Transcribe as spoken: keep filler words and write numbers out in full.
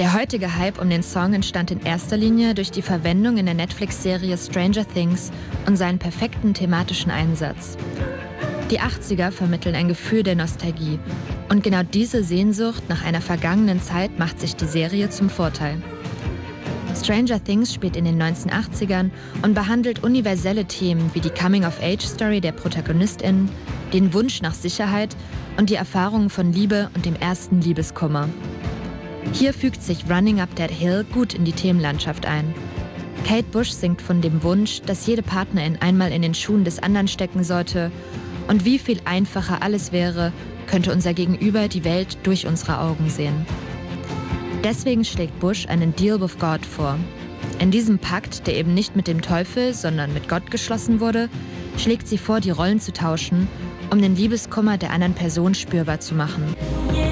Der heutige Hype um den Song entstand in erster Linie durch die Verwendung in der Netflix-Serie Stranger Things und seinen perfekten thematischen Einsatz. Die achtziger vermitteln ein Gefühl der Nostalgie und genau diese Sehnsucht nach einer vergangenen Zeit macht sich die Serie zum Vorteil. Stranger Things spielt in den neunzehnhundertachtzigern und behandelt universelle Themen wie die Coming-of-Age-Story der ProtagonistInnen, den Wunsch nach Sicherheit und die Erfahrungen von Liebe und dem ersten Liebeskummer. Hier fügt sich Running Up That Hill gut in die Themenlandschaft ein. Kate Bush singt von dem Wunsch, dass jede Partnerin einmal in den Schuhen des anderen stecken sollte und wie viel einfacher alles wäre, könnte unser Gegenüber die Welt durch unsere Augen sehen. Deswegen schlägt Bush einen Deal with God vor. In diesem Pakt, der eben nicht mit dem Teufel, sondern mit Gott geschlossen wurde, schlägt sie vor, die Rollen zu tauschen, um den Liebeskummer der anderen Person spürbar zu machen.